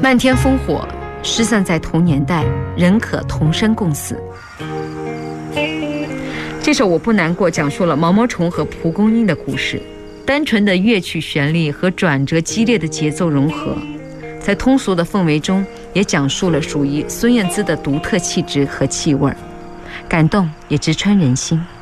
漫天烽火，失散在同年代，人可同生共死。这首《我不难过》讲述了毛毛虫和蒲公英的故事，单纯的乐曲旋律和转折激烈的节奏融合，在通俗的氛围中也讲述了属于孙燕姿的独特气质和气味，感动也直穿人心。